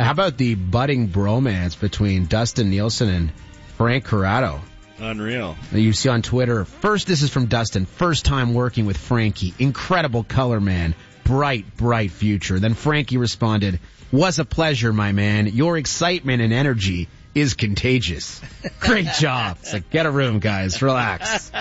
How about the budding bromance between Dustin Nielsen and Frank Corrado? Unreal. You see on Twitter. First, this is from Dustin. First time working with Frankie. Incredible color man. Bright, bright future. Then Frankie responded, was a pleasure, my man. Your excitement and energy is contagious. Great job. It's like, get a room, guys. Relax.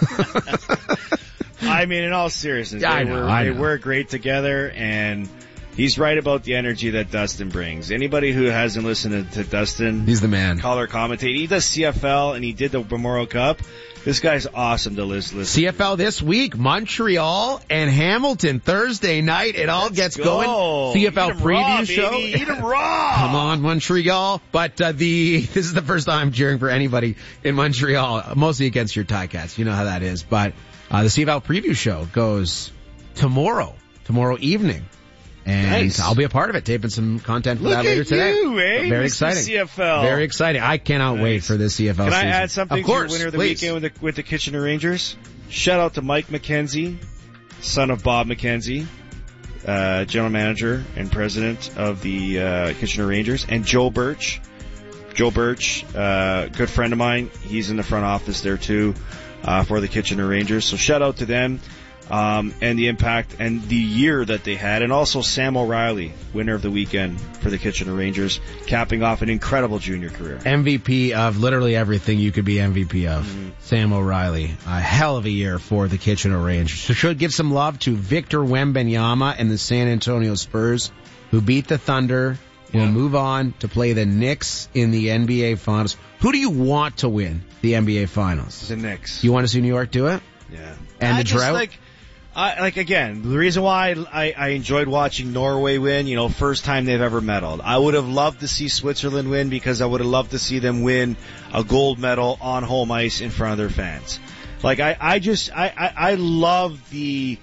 I mean, in all seriousness, I they know. work great together, and he's right about the energy that Dustin brings. Anybody who hasn't listened to Dustin, He's the man. color commentate. He does CFL, and he did the Memorial Cup. This guy's awesome to listen. CFL this week, Montreal and Hamilton Thursday night. It all gets going. CFL preview show. Eat 'em raw. Come on, Montreal. But this is the first time I'm cheering for anybody in Montreal, mostly against your Ticats. You know how that is. But the CFL preview show goes tomorrow evening. And nice. I'll be a part of it, taping some content for Look that later at today. you, eh? Very Mr. exciting. CFL. Very exciting. I cannot wait for this CFL Can season. I add something of course, to your winner of the please. weekend with the Kitchener Rangers? Shout out to Mike McKenzie, son of Bob McKenzie, general manager and president of the Kitchener Rangers, and Joe Birch. Joe Birch, good friend of mine. He's in the front office there too for the Kitchener Rangers. So shout out to them. And the impact and the year that they had, and also Sam O'Reilly, winner of the weekend for the Kitchener Rangers, capping off an incredible junior career. MVP of literally everything you could be MVP of. Sam O'Reilly. A hell of a year for the Kitchener Rangers. So should give some love to Victor Wembanyama and the San Antonio Spurs, who beat the Thunder. Will move on to play the Knicks in the NBA Finals. Who do you want to win the NBA Finals? The Knicks. You want to see New York do it? Yeah. And the drought? Again, the reason why I enjoyed watching Norway win, first time they've ever medaled. I would have loved to see Switzerland win because I would have loved to see them win a gold medal on home ice in front of their fans. Like, I love the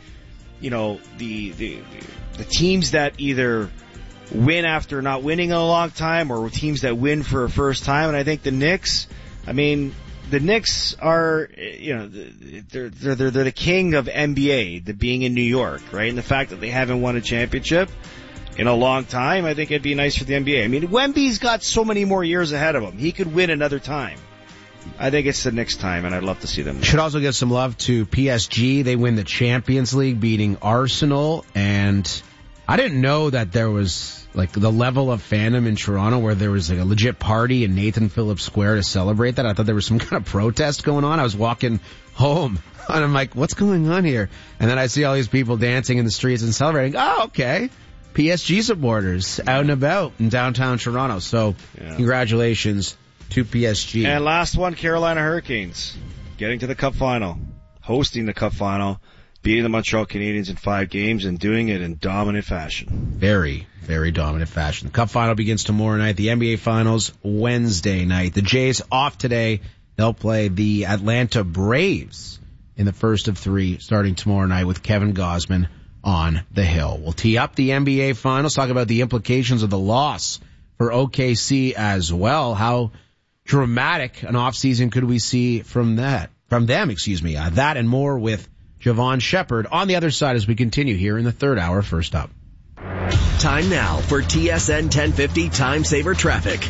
teams that either win after not winning in a long time or teams that win for a first time. And I think the Knicks, the Knicks are, they're the king of NBA, the being in New York, right? And the fact that they haven't won a championship in a long time, I think it'd be nice for the NBA. I mean, Wemby's got so many more years ahead of him. He could win another time. I think it's the Knicks' time, and I'd love to see them win. Should also give some love to PSG. They win the Champions League, beating Arsenal, and I didn't know that there was the level of fandom in Toronto where there was a legit party in Nathan Phillips Square to celebrate that. I thought there was some kind of protest going on. I was walking home and I'm like, what's going on here? And then I see all these people dancing in the streets and celebrating. Oh, okay. PSG supporters out and about in downtown Toronto. So congratulations to PSG. And last one, Carolina Hurricanes getting to the Cup final, hosting the Cup final, beating the Montreal Canadiens in 5 games and doing it in dominant fashion. Very, very dominant fashion. The Cup final begins tomorrow night. The NBA Finals Wednesday night. The Jays off today. They'll play the Atlanta Braves in the first of 3 starting tomorrow night with Kevin Gausman on the hill. We'll tee up the NBA Finals, talk about the implications of the loss for OKC as well. How dramatic an offseason could we see from them? That and more with Javon Shepard on the other side as we continue here in the third hour. First up. Time now for TSN 1050 Time Saver Traffic.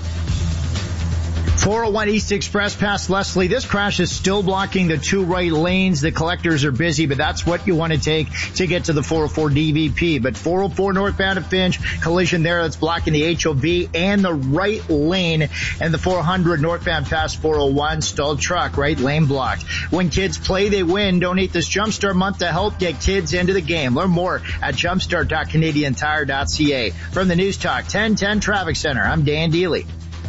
401 East Express past Leslie. This crash is still blocking the 2 right lanes. The collectors are busy, but that's what you want to take to get to the 404 DVP. But 404 northbound at Finch, collision there that's blocking the HOV and the right lane. And the 400 northbound past 401, stalled truck, right lane blocked. When kids play, they win. Donate this Jumpstart month to help get kids into the game. Learn more at jumpstart.canadiantire.ca. From the News Talk 1010 Traffic Center, I'm Dan Deely.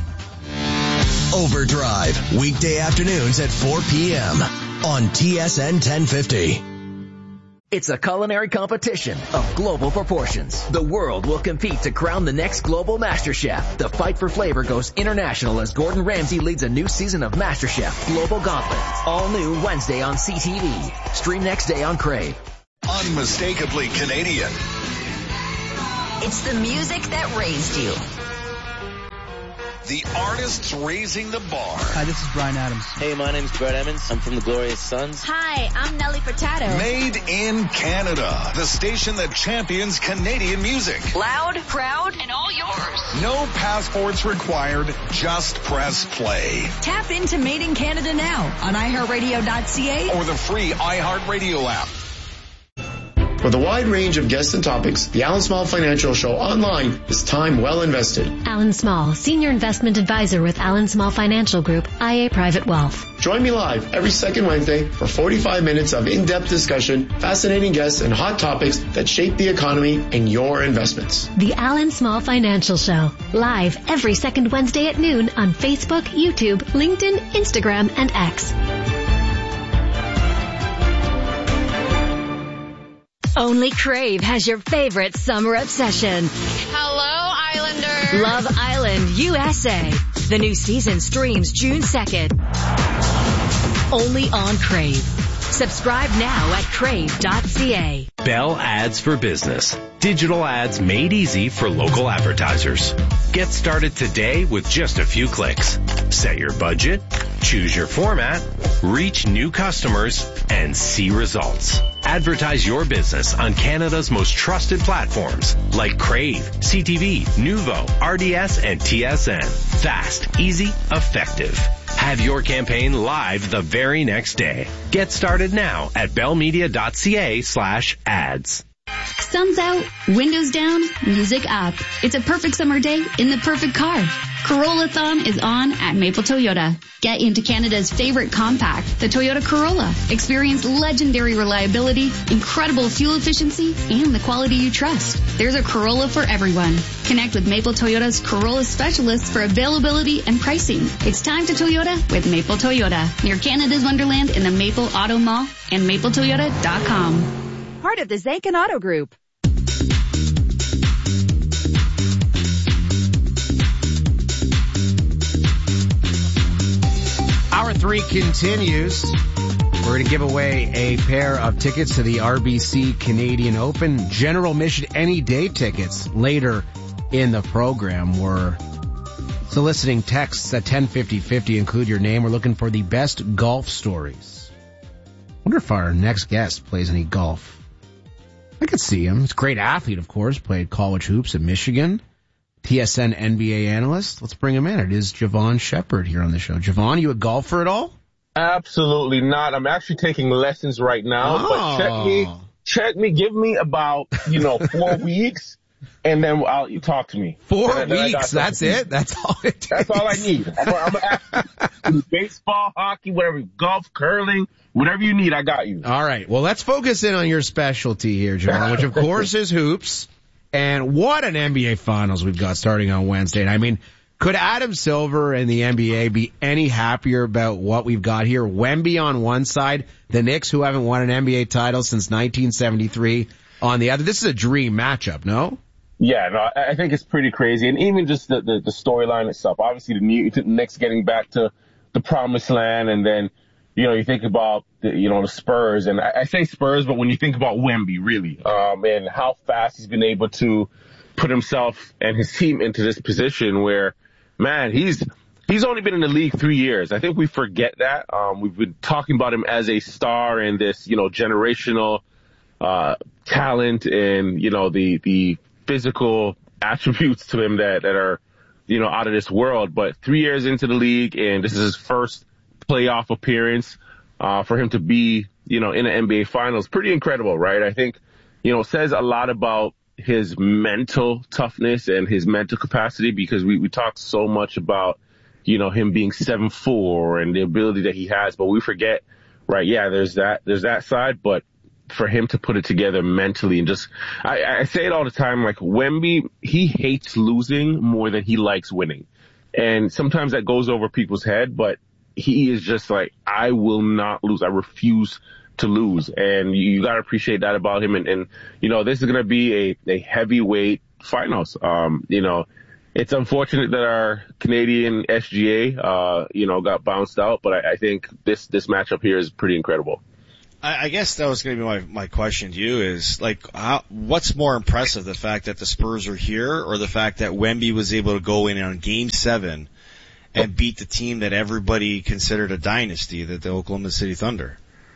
Overdrive, weekday afternoons at 4 p.m. on TSN 1050. It's a culinary competition of global proportions. The world will compete to crown the next global Master Chef. The fight for flavor goes international as Gordon Ramsay leads a new season of Master Chef Global Gauntlet. All new Wednesday on CTV. Stream next day on Crave. Unmistakably Canadian. It's the music that raised you. The artists raising the bar. Hi, this is Brian Adams. Hey, my name's Brett Emmons. I'm from the Glorious Sons. Hi, I'm Nelly Furtado. Made in Canada. The station that champions Canadian music. Loud, proud, and all yours. No passports required. Just press play. Tap into Made in Canada now on iHeartRadio.ca Or the free iHeartRadio app. With a wide range of guests and topics, the Alan Small Financial Show online is time well invested. Alan Small, Senior Investment Advisor with Alan Small Financial Group, IA Private Wealth. Join me live every second Wednesday for 45 minutes of in-depth discussion, fascinating guests, and hot topics that shape the economy and your investments. The Alan Small Financial Show, live every second Wednesday at noon on Facebook, YouTube, LinkedIn, Instagram, and X. Only Crave has your favorite summer obsession. Hello, Islanders. Love Island USA. The new season streams June 2nd. Only on Crave. Subscribe now at crave.ca. Bell Ads for Business. Digital ads made easy for local advertisers. Get started today with just a few clicks. Set your budget, choose your format, reach new customers, and see results. Advertise your business on Canada's most trusted platforms like Crave, CTV, Nuvo, RDS, and TSN. Fast, easy, effective. Have your campaign live the very next day. Get started now at bellmedia.ca/ads. Sun's out, windows down, music up. It's a perfect summer day in the perfect car. Corolla-thon is on at Maple Toyota. Get into Canada's favorite compact, the Toyota Corolla. Experience legendary reliability, incredible fuel efficiency, and the quality you trust. There's a Corolla for everyone. Connect with Maple Toyota's Corolla specialists for availability and pricing. It's time to Toyota with Maple Toyota. Near Canada's Wonderland in the Maple Auto Mall and mapletoyota.com. Part of the Zakin Auto Group. Hour 3 continues. We're going to give away a pair of tickets to the RBC Canadian Open. General admission any day tickets later in the program. We're soliciting texts at 105050. Include your name. We're looking for the best golf stories. Wonder if our next guest plays any golf. I could see him. He's a great athlete, of course. Played college hoops at Michigan. TSN NBA analyst. Let's bring him in. It is Javon Shepard here on the show. Javon, you a golfer at all? Absolutely not. I'm actually taking lessons right now. But check me. Give me about 4 weeks, and then you talk to me. 4 weeks. That's it. That's all it takes. That's all I need. I'm an athlete. Baseball, hockey, whatever, golf, curling. Whatever you need, I got you. All right. Well, let's focus in on your specialty here, John, which of course is hoops. And what an NBA Finals we've got starting on Wednesday. And I mean, could Adam Silver and the NBA be any happier about what we've got here? Wemby on one side, the Knicks, who haven't won an NBA title since 1973, on the other. This is a dream matchup, no? Yeah, no, I think it's pretty crazy. And even just the storyline itself. Obviously, the Knicks getting back to the promised land, and then you think about the Spurs, and I say Spurs, but when you think about Wemby, really, and how fast he's been able to put himself and his team into this position where, man, he's only been in the league 3 years. I think we forget that. We've been talking about him as a star and this, generational talent and the physical attributes to him that are out of this world. But 3 years into the league, and this is his first playoff appearance, for him to be, in an NBA Finals, pretty incredible, right? I think, says a lot about his mental toughness and his mental capacity, because we talk so much about, him being 7'4" and the ability that he has, but we forget, right? Yeah, there's that side, but for him to put it together mentally and just, I say it all the time, like Wemby, he hates losing more than he likes winning. And sometimes that goes over people's head, but he is just like, I will not lose. I refuse to lose. And you got to appreciate that about him. And this is going to be a heavyweight finals. It's unfortunate that our Canadian SGA, got bounced out, but I think this matchup here is pretty incredible. I guess that was going to be my question to you is, like, what's more impressive, the fact that the Spurs are here or the fact that Wemby was able to go in on Game 7 and beat the team that everybody considered a dynasty, the Oklahoma City Thunder?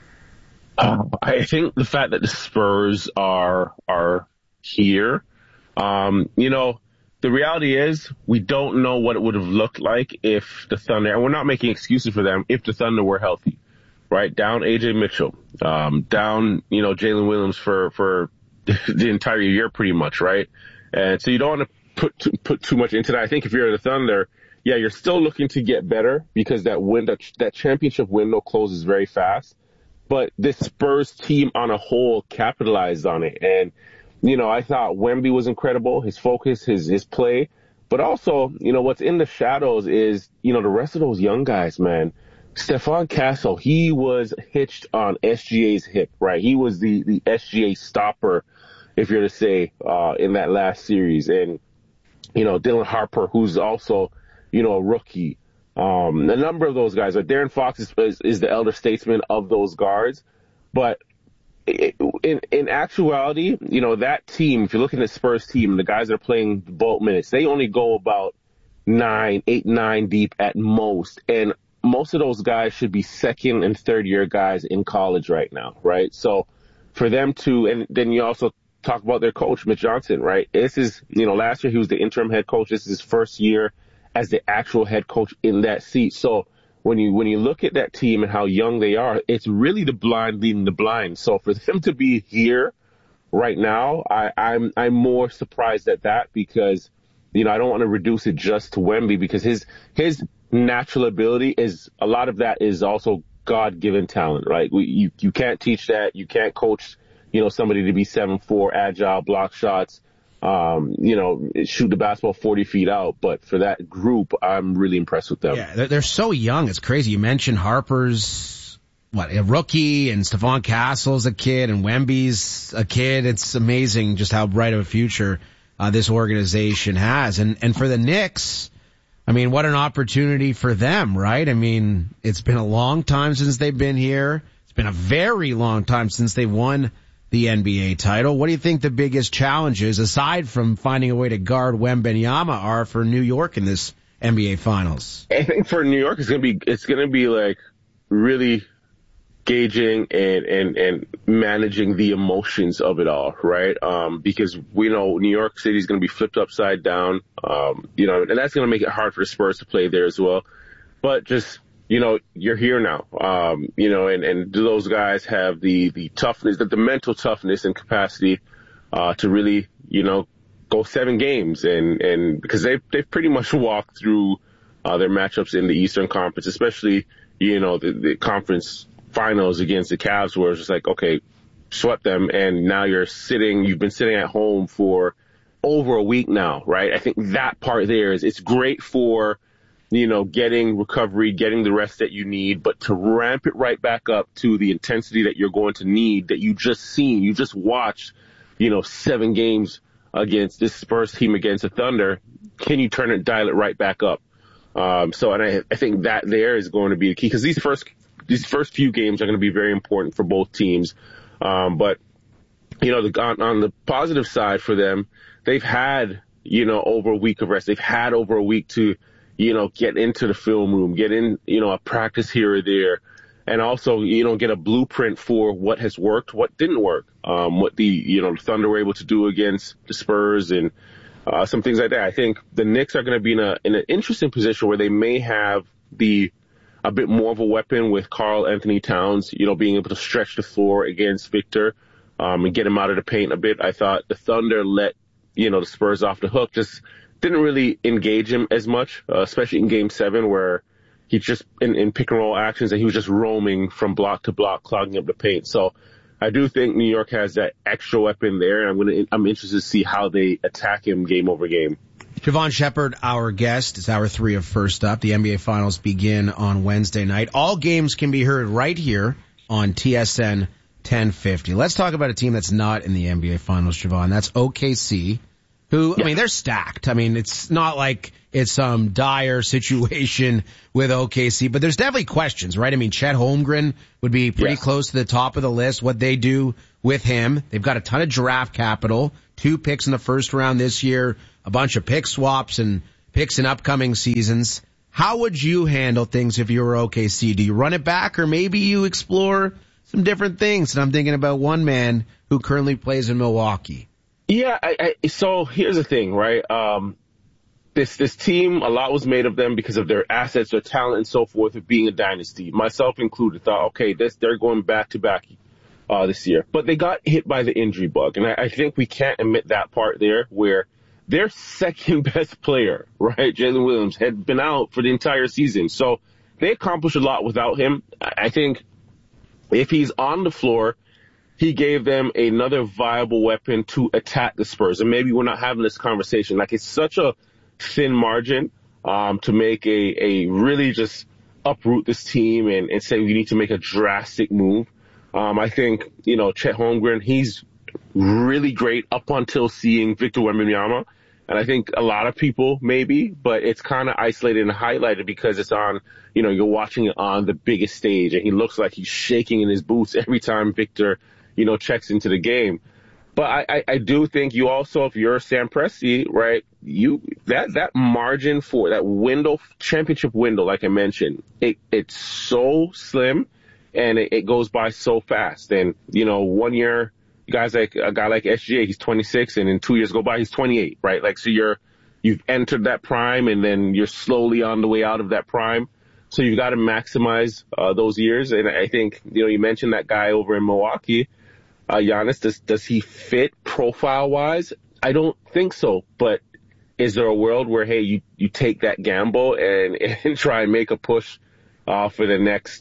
I think the fact that the Spurs are here, the reality is we don't know what it would have looked like if the Thunder, and we're not making excuses for them, if the Thunder were healthy, right? Down AJ Mitchell, down, Jalen Williams for the entire year pretty much, right? And so you don't want to put too much into that. I think if you're the Thunder, yeah, you're still looking to get better because that championship window closes very fast. But this Spurs team on a whole capitalized on it. And, I thought Wemby was incredible, his focus, his play. But also, what's in the shadows is, the rest of those young guys, man. Stephon Castle, he was hitched on SGA's hip, right? He was the SGA stopper, if you're to say, in that last series. And, Dylan Harper, who's also, a rookie. A number of those guys. Darren Fox is the elder statesman of those guards. But in actuality, that team, if you're looking at Spurs team, the guys that are playing the bulk minutes, they only go about 8, 9 deep at most. And most of those guys should be second and third year guys in college right now, right? So for them to, and then you also talk about their coach, Mitch Johnson, right? This is, last year he was the interim head coach. This is his first year as the actual head coach in that seat. So when you look at that team and how young they are, it's really the blind leading the blind. So for them to be here right now, I'm more surprised at that because, I don't want to reduce it just to Wemby because his natural ability is, a lot of that is also God-given talent, right? You can't teach that. You can't coach, somebody to be 7'4", agile, block shots, shoot the basketball 40 feet out. But for that group, I'm really impressed with them. Yeah, they're so young. It's crazy. You mentioned Harper's, a rookie, and Stephon Castle's a kid, and Wemby's a kid. It's amazing just how bright of a future this organization has. And for the Knicks, what an opportunity for them, right? It's been a long time since they've been here. It's been a very long time since they won the NBA title. What do you think the biggest challenges, aside from finding a way to guard Wembanyama, are for New York in this NBA Finals? I think for New York, it's gonna be like really gauging and managing the emotions of it all, right? Because we know New York City is going to be flipped upside down, and that's going to make it hard for the Spurs to play there as well. But just, you're here now, and do those guys have the toughness, the mental toughness and capacity, to really, go 7 games and because they've pretty much walked through, their matchups in the Eastern Conference, especially, the conference finals against the Cavs where it's just like, okay, swept them, and now you've been sitting at home for over a week now, right? I think that part there is, it's great for, getting recovery, getting the rest that you need, but to ramp it right back up to the intensity that you're going to need that you just watched, 7 games against this Spurs team against the Thunder. Can you dial it right back up? And I think that there is going to be the key because these first few games are going to be very important for both teams. But, on the positive side for them, they've had, over a week of rest. They've had over a week to, get into the film room, get in, a practice here or there, and also, get a blueprint for what has worked, what didn't work, what the Thunder were able to do against the Spurs and some things like that. I think the Knicks are going to be in an interesting position where they may have a bit more of a weapon with Karl Anthony Towns, being able to stretch the floor against Victor, and get him out of the paint a bit. I thought the Thunder let, the Spurs off the hook, just didn't really engage him as much, especially in Game 7 where he just, in pick and roll actions, and he was just roaming from block to block, clogging up the paint. So I do think New York has that extra weapon there, and I'm interested to see how they attack him game over game. Javon Shepard, our guest. It's hour 3 of First Up. The NBA Finals begin on Wednesday night. All games can be heard right here on TSN 1050. Let's talk about a team that's not in the NBA Finals, Javon. That's OKC, who, they're stacked. It's not like it's some dire situation with OKC, but there's definitely questions, right? Chet Holmgren would be pretty close to the top of the list. What they do with him, they've got a ton of draft capital, 2 picks in the first round this year, a bunch of pick swaps and picks in upcoming seasons. How would you handle things if you were OKC? Do you run it back, or maybe you explore some different things? And I'm thinking about one man who currently plays in Milwaukee. Yeah, so here's the thing, right? this team, a lot was made of them because of their assets, their talent, and so forth, of being a dynasty. Myself included, thought, okay, they're going back to back this year. But they got hit by the injury bug, and I think we can't admit that part there, where their second best player, right, Jalen Williams, had been out for the entire season. So they accomplished a lot without him. I think if he's on the floor, he gave them another viable weapon to attack the Spurs. And maybe we're not having this conversation. Like, it's such a thin margin to make a really just uproot this team and say we need to make a drastic move. I think, Chet Holmgren, he's really great up until seeing Victor Wembanyama. And I think a lot of people maybe, but it's kind of isolated and highlighted because it's on, you're watching it on the biggest stage, and he looks like he's shaking in his boots every time Victor, checks into the game. But I do think you also, if you're Sam Presti, right, that margin for that window, championship window, like I mentioned, it's so slim and it goes by so fast. And, 1 year, a guy like SGA, he's 26, and in 2 years go by, he's 28, right? Like, so you've entered that prime, and then you're slowly on the way out of that prime. So you've got to maximize those years. And I think, you mentioned that guy over in Milwaukee, Giannis, does he fit profile-wise? I don't think so. But is there a world where, hey, you take that gamble and try and make a push for the next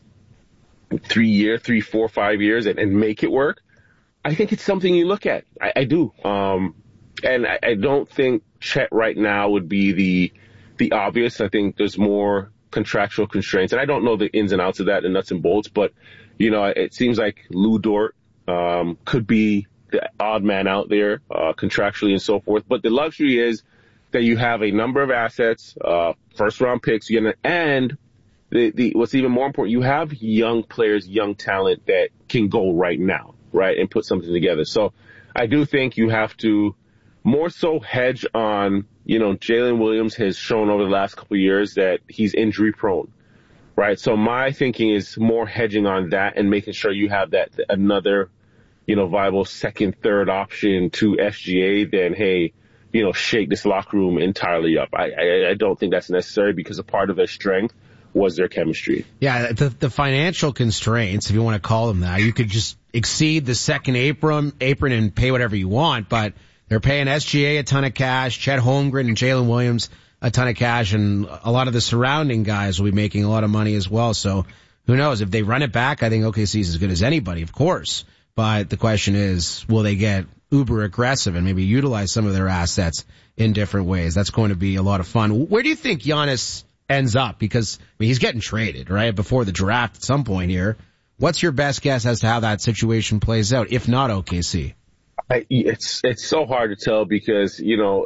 3, 4, 5 years and make it work? I think it's something you look at. I do. And I don't think Chet right now would be the obvious. I think there's more contractual constraints. And I don't know the ins and outs of that, the nuts and bolts, but, it seems like Lou Dort could be the odd man out there contractually and so forth. But the luxury is that you have a number of assets, first-round picks, and what's even more important, you have young players, young talent that can go right now, right, and put something together. So I do think you have to more so hedge on, Jalen Williams has shown over the last couple of years that he's injury prone, right? So my thinking is more hedging on that and making sure you have that another, viable second, third option to SGA than, hey, shake this locker room entirely up. I don't think that's necessary because a part of their strength was their chemistry. Yeah, the financial constraints, if you want to call them that, you could just exceed the second apron and pay whatever you want, but they're paying SGA a ton of cash, Chet Holmgren and Jalen Williams a ton of cash, and a lot of the surrounding guys will be making a lot of money as well. So who knows? If they run it back, I think OKC is as good as anybody, of course. But the question is, will they get uber aggressive and maybe utilize some of their assets in different ways? That's going to be a lot of fun. Where do you think Giannis ends up? Because he's getting traded, right, before the draft at some point here. What's your best guess as to how that situation plays out, if not OKC? It's so hard to tell because,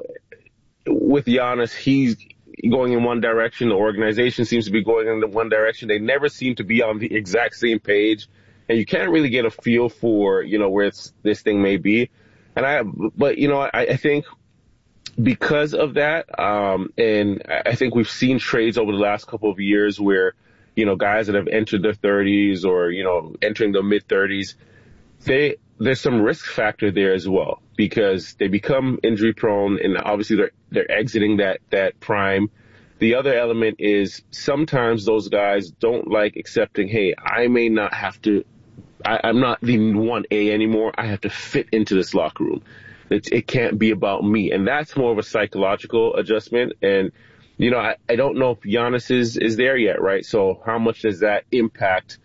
with Giannis, he's going in one direction. The organization seems to be going in one direction. They never seem to be on the exact same page. And you can't really get a feel for, where this thing may be. But I think because of that, and I think we've seen trades over the last couple of years where, guys that have entered their 30s or, entering their mid-30s, there's some risk factor there as well because they become injury prone and obviously they're exiting that prime. The other element is sometimes those guys don't like accepting, hey, I may not have to, I'm not the 1A anymore. I have to fit into this locker room. It can't be about me. And that's more of a psychological adjustment. And, I don't know if Giannis is there yet, right? So how much does that impact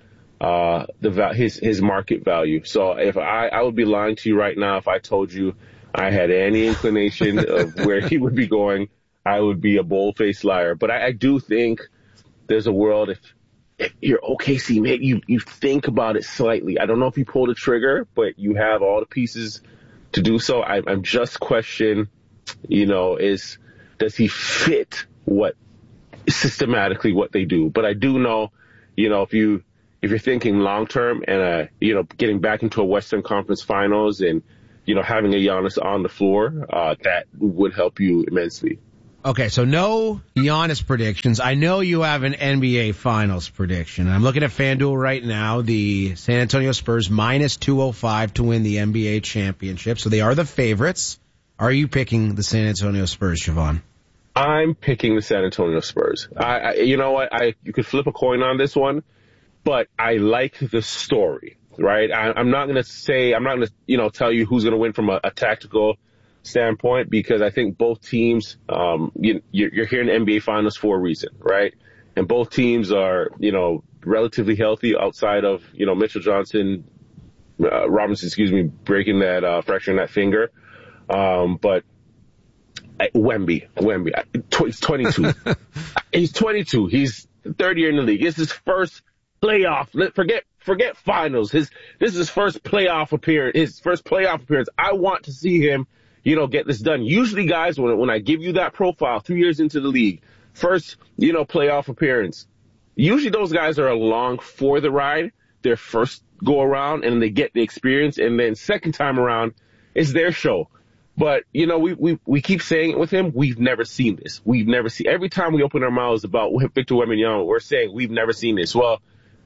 his market value? So if I would be lying to you right now if I told you I had any inclination of where he would be going, I would be a bold-faced liar. But I do think there's a world if you're OKC, maybe you think about it slightly. I don't know if you pull the trigger, but you have all the pieces to do so. I'm just questioning, does he fit systematically what they do? But I do know, if you're thinking long term and getting back into a Western Conference Finals and having a Giannis on the floor, that would help you immensely. Okay, so no Giannis predictions. I know you have an NBA Finals prediction. I'm looking at FanDuel right now. The San Antonio Spurs minus 205 to win the NBA championship. So they are the favorites. Are you picking the San Antonio Spurs, Siobhan? I'm picking the San Antonio Spurs. You know what? You could flip a coin on this one, but I like the story, right? I'm not going to tell you who's going to win from a tactical standpoint, because I think both teams, you're here in the NBA Finals for a reason, right? And both teams are, relatively healthy outside of, Mitchell Robinson, breaking that, fracturing that finger. But Wemby, he's 22. He's 22. He's third year in the league. It's his first playoff. Forget finals. This is his first playoff appearance. I want to see him, get this done. Usually, guys, when I give you that profile 3 years into the league, first, playoff appearance, usually those guys are along for the ride, their first go around, and they get the experience, and then second time around, it's their show. But, we keep saying it with him. We've never seen this. Every time we open our mouths about Victor Wembanyama, we're saying we've never seen this. Well,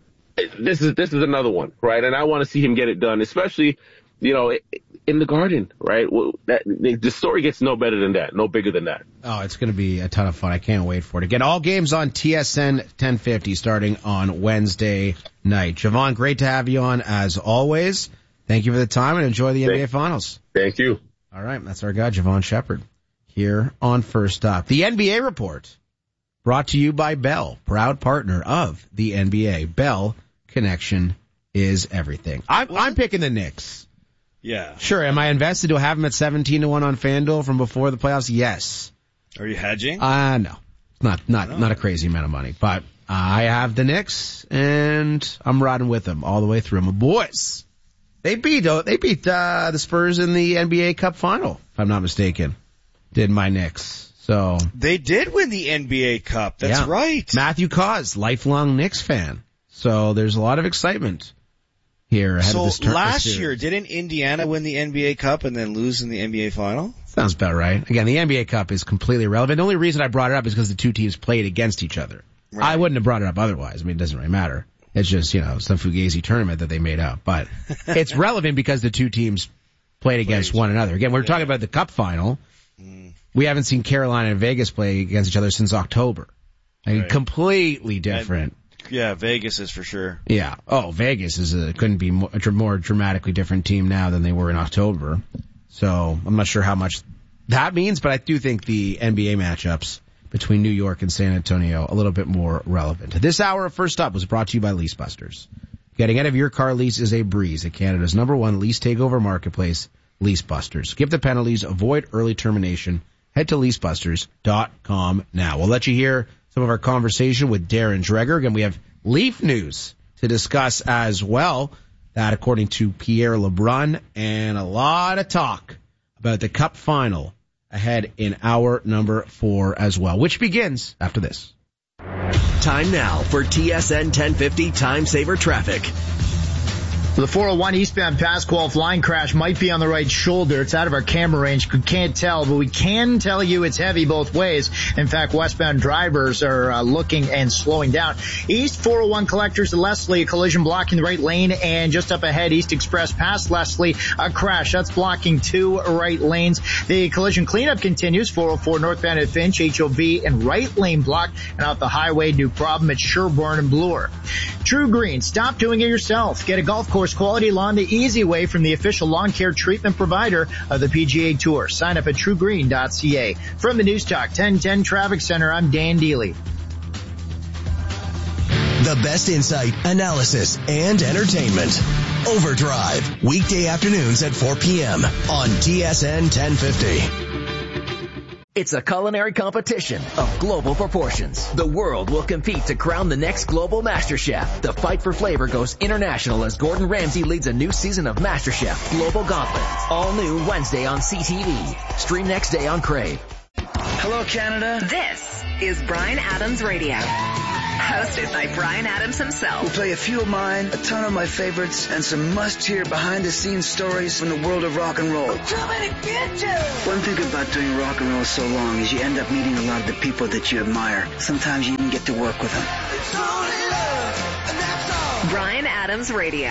this is another one, right? And I want to see him get it done, especially, in the Garden, right? Well, the story gets no better than that, no bigger than that. Oh, it's going to be a ton of fun. I can't wait for it. Again, all games on TSN 1050 starting on Wednesday night. Javon, great to have you on as always. Thank you for the time and enjoy the NBA Finals. Thank you. All right, that's our guy, Javon Shepard, here on First Up. The NBA Report, brought to you by Bell, proud partner of the NBA. Bell, connection is everything. I'm picking the Knicks. Yeah. Sure, am I invested to have them at 17-1 on FanDuel from before the playoffs? Yes. Are you hedging? No. Not a crazy amount of money, but I have the Knicks, and I'm riding with them all the way through. My boys. They beat the Spurs in the NBA Cup final, if I'm not mistaken. Did my Knicks. So they did win the NBA Cup. That's right. Matthew Cause, lifelong Knicks fan. So there's a lot of excitement here ahead of this tournament. Last year, didn't Indiana win the NBA Cup and then lose in the NBA final? Sounds about right. Again, the NBA Cup is completely irrelevant. The only reason I brought it up is because the two teams played against each other. Right. I wouldn't have brought it up otherwise. I mean, it doesn't really matter. It's just, some fugazi tournament that they made up. But it's relevant because the two teams played against one another. Again, we're talking about the Cup final. We haven't seen Carolina and Vegas play against each other since October. Completely different. Vegas is for sure. Yeah. Oh, Vegas couldn't be a more dramatically different team now than they were in October. So I'm not sure how much that means, but I do think the NBA matchups between New York and San Antonio a little bit more relevant. This hour of First Up was brought to you by Lease Busters. Getting out of your car lease is a breeze at Canada's #1 lease takeover marketplace, Lease Busters. Skip the penalties, avoid early termination. Head to leasebusters.com now. We'll let you hear some of our conversation with Darren Dreger. Again, we have Leaf news to discuss as well. That according to Pierre LeBrun, and a lot of talk about the Cup final ahead in hour number 4 as well, which begins after this. Time now for TSN 1050 Time Saver Traffic. The 401 eastbound Pasquale line crash might be on the right shoulder. It's out of our camera range. We can't tell, but we can tell you it's heavy both ways. In fact, westbound drivers are looking and slowing down. East 401 collectors to Leslie, a collision blocking the right lane, and just up ahead, East Express past Leslie, a crash. That's blocking 2 right lanes. The collision cleanup continues. 404 northbound at Finch, HOV and right lane blocked, and out the highway, new problem at Sherbourne and Bloor. True Green, stop doing it yourself. Get a golf course quality lawn the easy way from the official lawn care treatment provider of the PGA Tour. Sign up at truegreen.ca. From the News Talk 1010 Traffic Center, I'm Dan Deely. The best insight, analysis, and entertainment. Overdrive, weekday afternoons at 4 p.m. on TSN 1050. It's a culinary competition of global proportions. The world will compete to crown the next global MasterChef. The fight for flavor goes international as Gordon Ramsay leads a new season of MasterChef Global Gauntlet. All new Wednesday on CTV. Stream next day on Crave. Hello, Canada. This is Bryan Adams Radio. Hosted by Bryan Adams himself. We'll play a few of mine, a ton of my favorites, and some must-hear behind-the-scenes stories from the world of rock and roll. One thing about doing rock and roll so long is you end up meeting a lot of the people that you admire. Sometimes you even get to work with them. Bryan Adams Radio.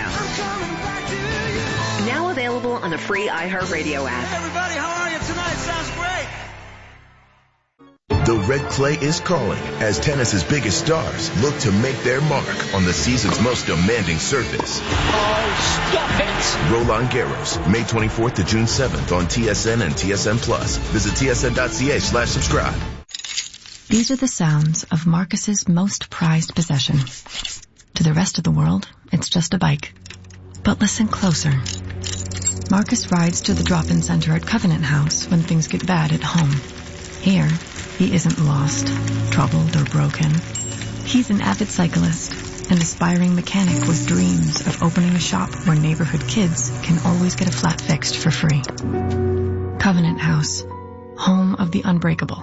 Now available on the free iHeartRadio app. Everybody, how are you tonight? Sounds great. The red clay is calling as tennis's biggest stars look to make their mark on the season's most demanding surface. Oh, stop it! Roland Garros, May 24th to June 7th on TSN and TSN Plus. Visit tsn.ca/subscribe. These are the sounds of Marcus's most prized possession. To the rest of the world, it's just a bike. But listen closer. Marcus rides to the drop-in center at Covenant House when things get bad at home. Here, he isn't lost, troubled, or broken. He's an avid cyclist, an aspiring mechanic with dreams of opening a shop where neighborhood kids can always get a flat fixed for free. Covenant House, home of the unbreakable.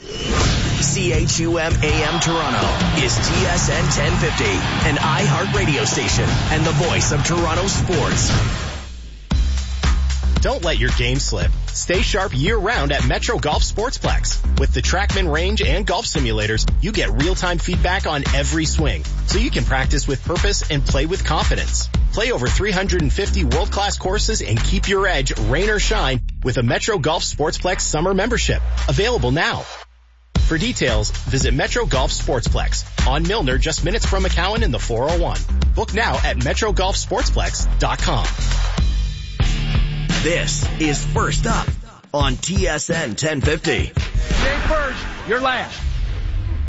CHUM AM Toronto is TSN 1050, an iHeart radio station and the voice of Toronto sports. Don't let your game slip. Stay sharp year-round at Metro Golf Sportsplex. With the TrackMan range and golf simulators, you get real-time feedback on every swing, so you can practice with purpose and play with confidence. Play over 350 world-class courses and keep your edge, rain or shine, with a Metro Golf Sportsplex summer membership. Available now. For details, visit Metro Golf Sportsplex on Milner, just minutes from McCowan in the 401. Book now at MetroGolfSportsplex.com. This is First Up on TSN 1050. Stay first, you're last.